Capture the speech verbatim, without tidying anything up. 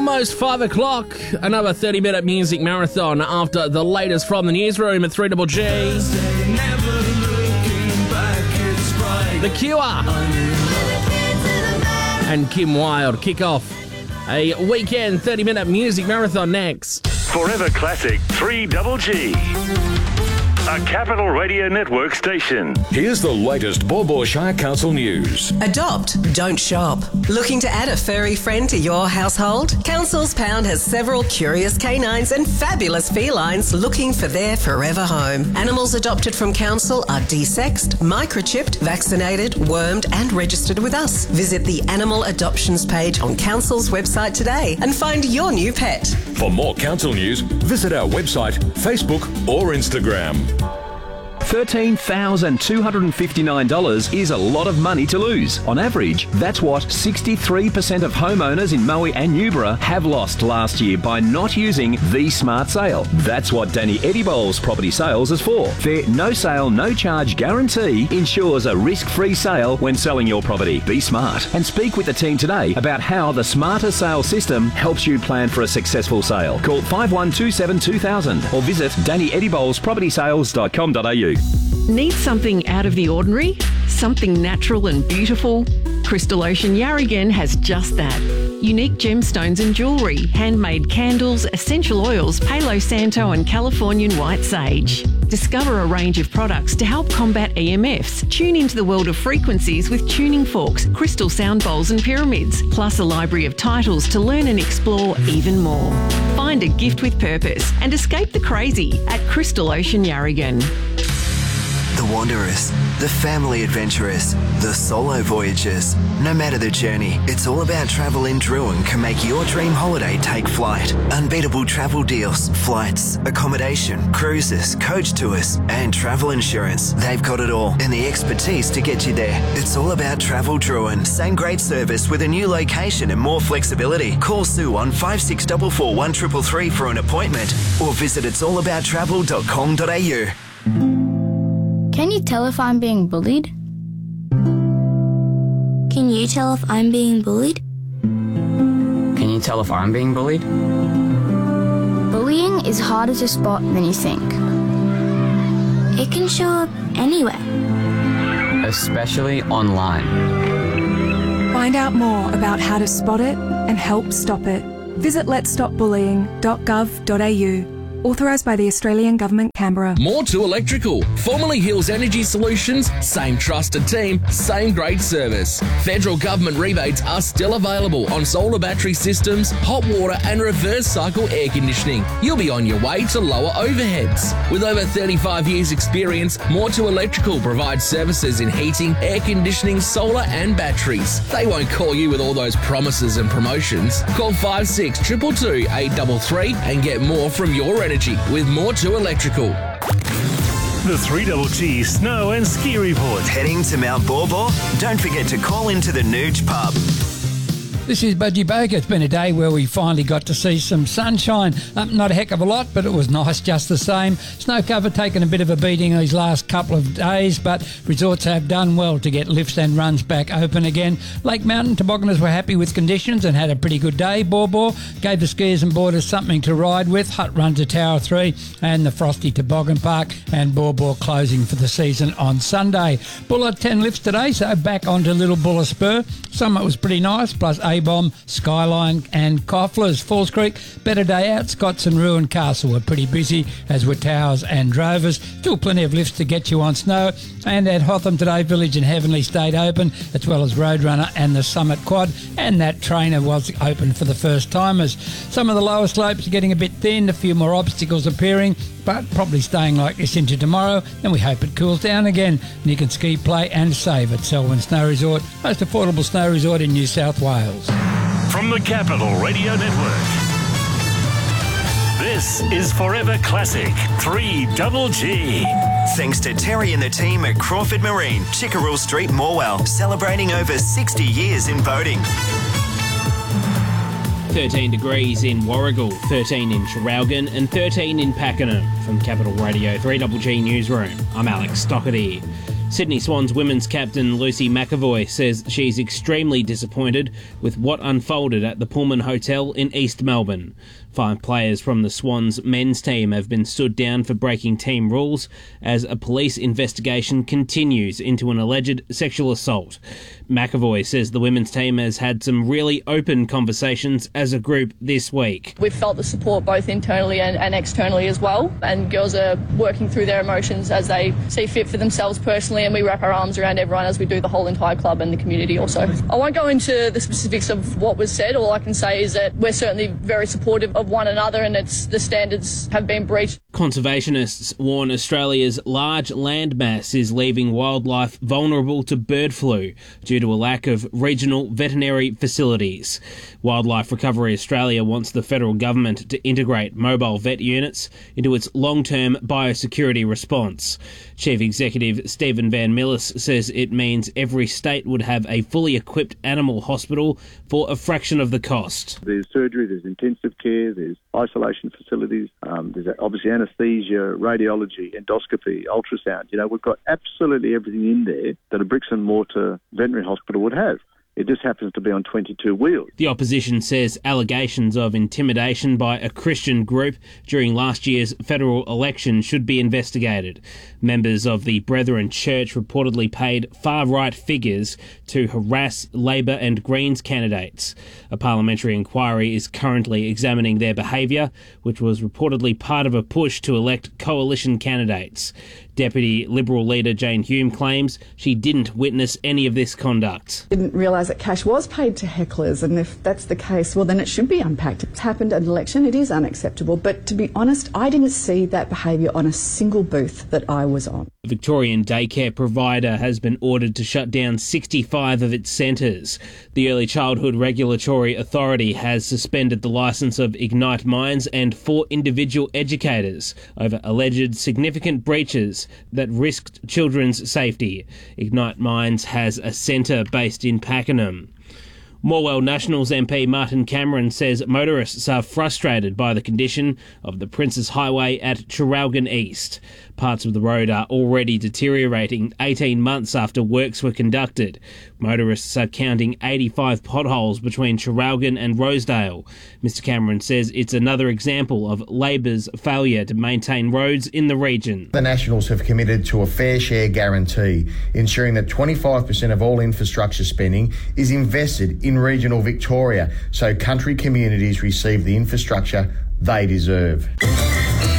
Almost five o'clock. Another thirty-minute music marathon after the latest from the newsroom at three G G. The Cure and Kim Wilde kick off a weekend thirty-minute music marathon next. Forever Classic three G G. A Capital Radio Network station. Here's the latest Baw Baw Shire Council news. Adopt, don't shop. Looking to add a furry friend to your household? Council's Pound has several curious canines and fabulous felines looking for their forever home. Animals adopted from Council are desexed, microchipped, vaccinated, wormed and registered with us. Visit the Animal Adoptions page on Council's website today and find your new pet. For more Council news, visit our website, Facebook or Instagram. thirteen thousand two hundred fifty-nine dollars is a lot of money to lose. On average, that's what sixty-three percent of homeowners in Moe and Newborough have lost last year by not using the Smart Sale. That's what Danny Edibol's Property Sales is for. Their no sale, no charge guarantee ensures a risk-free sale when selling your property. Be smart and speak with the team today about how the Smarter Sale system helps you plan for a successful sale. Call five one two seven two thousand or visit danny edibols property sales dot com dot a u. Need something out of the ordinary? Something natural and beautiful? Crystal Ocean Yarragon has just that. Unique gemstones and jewellery, handmade candles, essential oils, Palo Santo and Californian white sage. Discover a range of products to help combat E M Fs. Tune into the world of frequencies with tuning forks, crystal sound bowls and pyramids, plus a library of titles to learn and explore even more. Find a gift with purpose and escape the crazy at Crystal Ocean Yarragon. The wanderers, the family adventurers, the solo voyagers. No matter the journey, it's all about travel in Druin can make your dream holiday take flight. Unbeatable travel deals, flights, accommodation, cruises, coach tours, and travel insurance. They've got it all and the expertise to get you there. It's all about Travel Druin. Same great service with a new location and more flexibility. Call Sue on five six four four one three three three for an appointment or visit its all about travel dot com dot a u. Can you tell if I'm being bullied? Can you tell if I'm being bullied? Can you tell if I'm being bullied? Bullying is harder to spot than you think. It can show up anywhere. Especially online. Find out more about how to spot it and help stop it. Visit lets stop bullying dot gov dot a u. Authorised by the Australian Government, Canberra. More to Electrical. Formerly Hills Energy Solutions. Same trusted team, same great service. Federal government rebates are still available on solar battery systems, hot water and reverse cycle air conditioning. You'll be on your way to lower overheads. With over thirty-five years experience, More to Electrical provides services in heating, air conditioning, solar and batteries. They won't call you with all those promises and promotions. Call five six two two two eight three three and get more from your energy with More to Electrical. The three G G Snow and Ski Report. Heading to Mount Baw Baw? Don't forget to call into the Nuge Pub. This is Budgie Baker. It's been a day where we finally got to see some sunshine. Um, not a heck of a lot, but it was nice just the same. Snow cover taken a bit of a beating these last couple of days, but resorts have done well to get lifts and runs back open again. Lake Mountain tobogganers were happy with conditions and had a pretty good day. Baw Baw gave the skiers and boarders something to ride with. Hut Run to Tower three and the Frosty Toboggan Park, and Baw Baw closing for the season on Sunday. Bulla ten lifts today, so back onto Little Bulla Spur. Summit was pretty nice, plus A-Bomb, Skyline and Cofflers. Falls Creek, better day out. Scots and Ruin Castle were pretty busy, as were Towers and Drovers. Still plenty of lifts to get you on snow. And at Hotham today, Village and Heavenly stayed open, as well as Roadrunner and the Summit Quad, and that trainer was open for the first timers. Some of the lower slopes are getting a bit thin, a few more obstacles appearing, but probably staying like this into tomorrow, and we hope it cools down again. And you can ski, play and save at Selwyn Snow Resort, most affordable snow resort in New South Wales. From the Capital Radio Network, this is Forever Classic three G G. Thanks to Terry and the team at Crawford Marine, Chickerell Street, Morwell, celebrating over sixty years in boating. thirteen degrees in Warragul, thirteen in Traralgon and thirteen in Pakenham. From Capital Radio three G G Newsroom, I'm Alex Stockerty. Sydney Swans women's captain Lucy McAvoy says she's extremely disappointed with what unfolded at the Pullman Hotel in East Melbourne. Five players from the Swans men's team have been stood down for breaking team rules as a police investigation continues into an alleged sexual assault. McAvoy says the women's team has had some really open conversations as a group this week. We've felt the support both internally and, and externally as well, and girls are working through their emotions as they see fit for themselves personally, and we wrap our arms around everyone as we do the whole entire club and the community also. I won't go into the specifics of what was said. All I can say is that we're certainly very supportive of one another, and it's the standards have been breached. Conservationists warn Australia's large landmass is leaving wildlife vulnerable to bird flu due to a lack of regional veterinary facilities. Wildlife Recovery Australia wants the federal government to integrate mobile vet units into its long-term biosecurity response. Chief Executive Stephen Van Millis says it means every state would have a fully equipped animal hospital for a fraction of the cost. There's surgery, there's intensive care, there's isolation facilities, um, there's obviously anaesthesia, radiology, endoscopy, ultrasound. You know, we've got absolutely everything in there that a bricks and mortar veterinary hospital would have. It just happens to be on twenty-two wheels. The opposition says allegations of intimidation by a Christian group during last year's federal election should be investigated. Members of the Brethren Church reportedly paid far-right figures to harass Labor and Greens candidates. A parliamentary inquiry is currently examining their behaviour, which was reportedly part of a push to elect coalition candidates. Deputy Liberal leader Jane Hume claims she didn't witness any of this conduct. Didn't realise that cash was paid to hecklers, and if that's the case, well, then it should be unpacked. It's happened at an election, it is unacceptable, but to be honest, I didn't see that behaviour on a single booth that I was on. A Victorian daycare provider has been ordered to shut down sixty-five of its centres. The Early Childhood Regulatory Authority has suspended the licence of Ignite Minds and four individual educators over alleged significant breaches that risked children's safety. Ignite Minds has a centre based in Pakenham. Morwell Nationals M P Martin Cameron says motorists are frustrated by the condition of the Princes Highway at Traralgon East. Parts of the road are already deteriorating eighteen months after works were conducted. Motorists are counting eighty-five potholes between Traralgon and Rosedale. Mister Cameron says it's another example of Labor's failure to maintain roads in the region. The Nationals have committed to a fair share guarantee, ensuring that twenty-five percent of all infrastructure spending is invested in regional Victoria, so country communities receive the infrastructure they deserve.